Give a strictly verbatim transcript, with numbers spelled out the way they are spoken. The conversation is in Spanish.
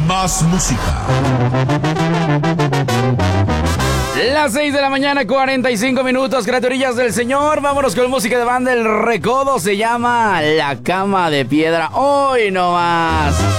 Más música. Las seis de la mañana, cuarenta y cinco minutos, criaturillas del Señor. Vámonos con música de banda El Recodo. Se llama La Cama de Piedra. Hoy no más.